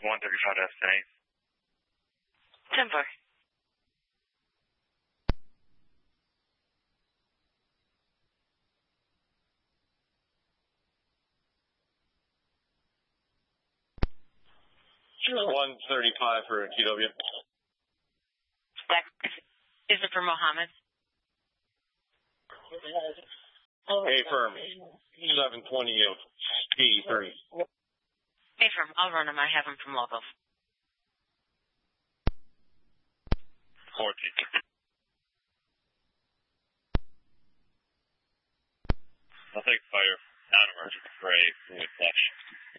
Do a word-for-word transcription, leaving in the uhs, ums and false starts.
one thirty-five Destiny. ten four. one thirty-five for T W. Is it for Mohammed? Hey, firm. eleven twenty P three. Hey, firm. I'll run him. I have him from locals. fourteen. I'll take fire. Non-emergent. Gray. Fluid flush.